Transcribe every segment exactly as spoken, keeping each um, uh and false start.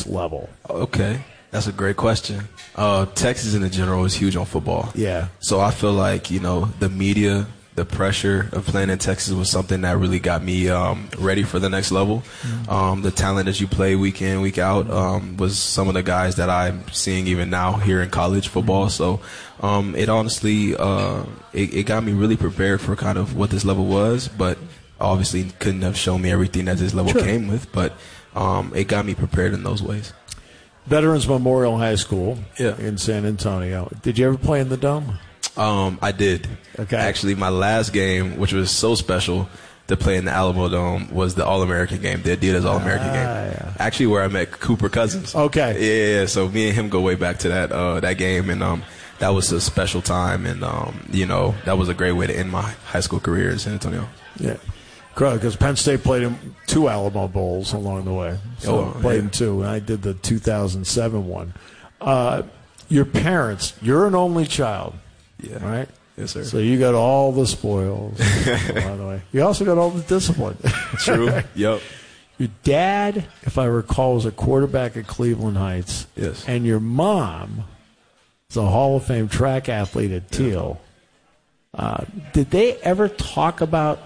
next level? Okay, that's a great question. Uh, Texas in general is huge on football. Yeah. So I feel like, you know, the media, the pressure of playing in Texas was something that really got me um, ready for the next level. Mm-hmm. Um, the talent that you play week in, week out um, was some of the guys that I'm seeing even now here in college football. Mm-hmm. So um, it honestly, uh, it, it got me really prepared for kind of what this level was, but obviously couldn't have shown me everything that this level sure. came with, but um, it got me prepared in those ways. Veterans Memorial High School yeah. in San Antonio. Did you ever play in the Dome? Um, I did. Okay. Actually, my last game, which was so special to play in the Alamo Dome, was the All-American game, the Adidas All-American ah, game. Yeah. Actually, where I met Cooper Cousins. Okay. Yeah, yeah, so me and him go way back to that uh, that game, and um, that was a special time, and um, you know, that was a great way to end my high school career in San Antonio. Yeah. Because Penn State played in two Alamo Bowls along the way. So oh, played yeah. in two, and I did the two thousand seven one. Uh, your parents, you're an only child. Yeah. Right? Yes, sir. So you got all the spoils, by the way. You also got all the discipline. True. Yep. Your dad, if I recall, was a quarterback at Cleveland Heights. Yes. And your mom is a Hall of Fame track athlete at Teal. Yeah. Uh, did they ever talk about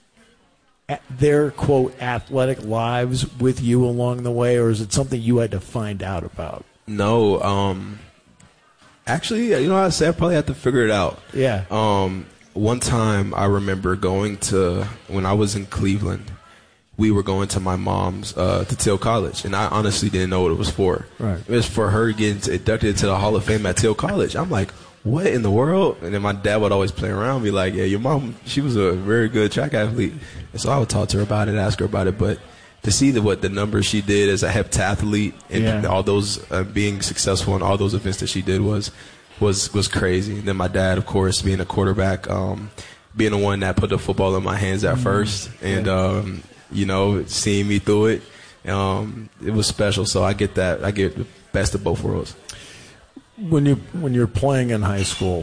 their, quote, athletic lives with you along the way, or is it something you had to find out about? No, um... Actually, you know, I said I probably have to figure it out. Yeah. Um, one time I remember going to, when I was in Cleveland, we were going to my mom's, uh, to Teal College, and I honestly didn't know what it was for. Right. It was for her getting inducted to the Hall of Fame at Teal College. I'm like, what in the world? And then my dad would always play around and be like, yeah, your mom, she was a very good track athlete. And so I would talk to her about it, ask her about it, but to see the, what the numbers she did as a heptathlete and yeah. all those uh, being successful in all those events that she did was was was crazy. And then my dad, of course, being a quarterback, um, being the one that put the football in my hands at mm-hmm. first, and yeah. um, you know, seeing me through it, um, it was special. So I get that. I get the best of both worlds. When you when you're playing in high school,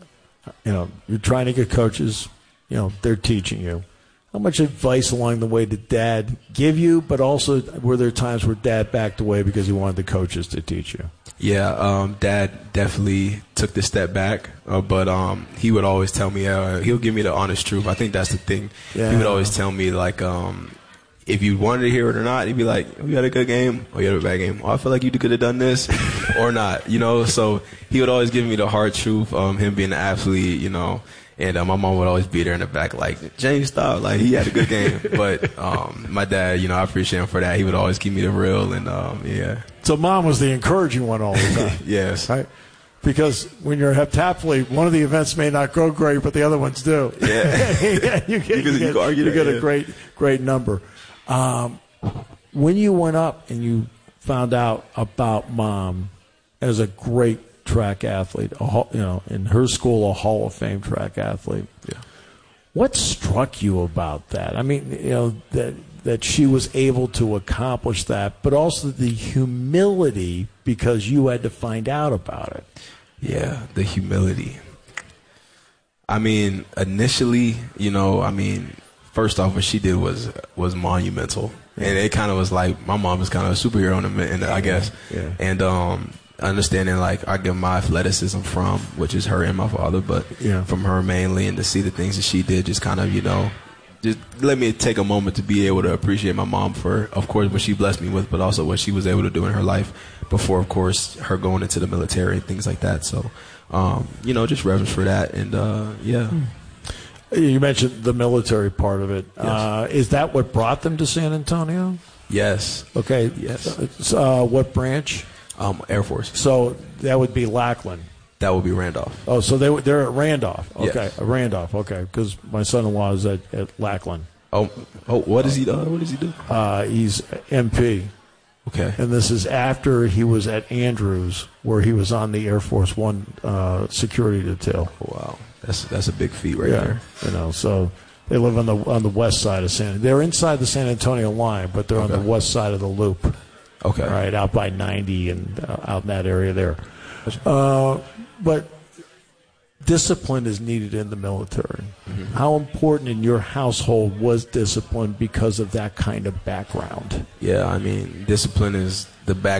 you know, you're trying to get coaches. You know, they're teaching you. How much advice along the way did Dad give you, but also were there times where Dad backed away because he wanted the coaches to teach you? Yeah, um, Dad definitely took the step back, uh, but um, he would always tell me, uh, he'll give me the honest truth. I think that's the thing. Yeah. He would always tell me, like, um, if you wanted to hear it or not, he'd be like, oh, you had a good game, or you had a bad game. Oh, I feel like you could have done this or not, you know? So he would always give me the hard truth, um, him being an athlete, you know. And uh, my mom would always be there in the back like, James, stop. Like, he had a good game. But um, my dad, you know, I appreciate him for that. He would always keep me the real. And, um, yeah. So mom was the encouraging one all the time. Yes. Right? Because when you're a heptathlete, one of the events may not go great, but the other ones do. Yeah. yeah you get, you get, you that, get yeah. a great, great number. Um, when you went up and you found out about mom as a great track athlete, a, you know, in her school, a Hall of Fame track athlete. Yeah. What struck you about that? I mean, you know, that that she was able to accomplish that, but also the humility because you had to find out about it. Yeah, the humility. I mean, initially, you know, I mean, first off, what she did was was monumental, yeah. and it kind of was like my mom was kind of a superhero in a, in a, I guess, yeah. and um. understanding like I get my athleticism from, which is her and my father, but yeah. from her mainly, and to see the things that she did just kind of, you know, just let me take a moment to be able to appreciate my mom for, of course, what she blessed me with, but also what she was able to do in her life before, of course, her going into the military and things like that. So, um, you know, just reverence for that. And, uh, yeah. You mentioned the military part of it. Yes. Uh, is that what brought them to San Antonio? Yes. Okay. Yes. Uh, what branch? Um, Air Force. So that would be Lackland. That would be Randolph. Oh, so they they're at Randolph. Okay, Yes. Randolph. Okay, because my son-in-law is at, at Lackland. Oh, oh, what does he do? What does he do? Uh, he's M P. Okay. And this is after he was at Andrews, where he was on the Air Force One uh, security detail. Oh, wow, that's that's a big feat right yeah, there. You know, so they live on the on the west side of San. They're inside the San Antonio line, but they're Okay. on the west side of the loop. Okay. Right, out by ninety and uh, out in that area there. Uh, but discipline is needed in the military. Mm-hmm. How important in your household was discipline because of that kind of background? Yeah, I mean, discipline is the back.